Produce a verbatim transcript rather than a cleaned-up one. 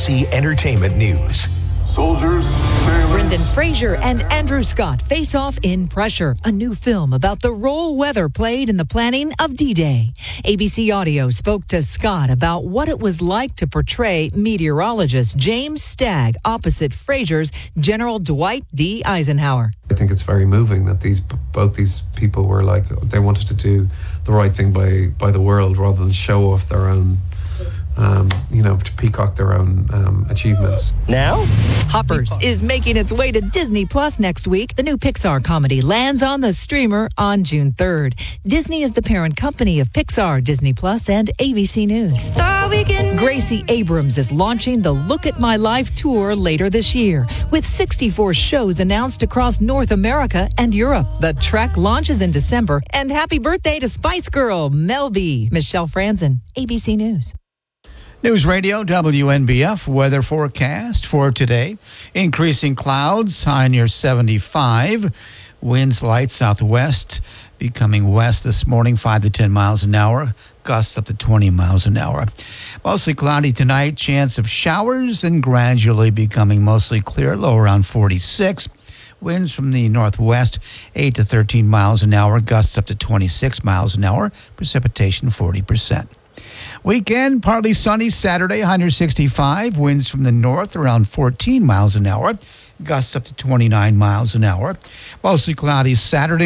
C Entertainment News. Soldiers, sailors. Brendan Fraser and Andrew Scott face off in Pressure, a new film about the role weather played in the planning of D-Day. A B C Audio spoke to Scott about what it was like to portray meteorologist James Stagg opposite Fraser's General Dwight D. Eisenhower. I think it's very moving that these both these people were like, they wanted to do the right thing by, by the world rather than show off their own Um, you know, to peacock their own um, achievements. Now? Hoppers is making its way to Disney Plus next week. The new Pixar comedy lands on the streamer on June third. Disney is the parent company of Pixar, Disney Plus, and A B C News. Gracie Abrams is launching the Look at My Life tour later this year, with sixty-four shows announced across North America and Europe. The trek launches in December, and happy birthday to Spice Girl, Mel B. Michelle Franzen, A B C News. News Radio W N B F weather forecast for today. Increasing clouds, high near seventy-five. Winds light southwest, becoming west this morning, five to ten miles an hour. Gusts up to twenty miles an hour. Mostly cloudy tonight, chance of showers, and gradually becoming mostly clear, low around forty-six. Winds from the northwest, eight to thirteen miles an hour. Gusts up to twenty-six miles an hour. Precipitation forty percent. Weekend, partly sunny Saturday, one sixty-five. Winds from the north around fourteen miles an hour. Gusts up to twenty-nine miles an hour. Mostly cloudy Saturday.